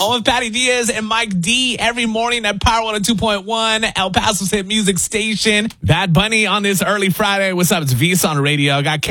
On with Patty Diaz and Mike D every morning at Power 102.1, El Paso's hit music station. Bad Bunny on this early Friday. What's up? It's Visa on the radio. I got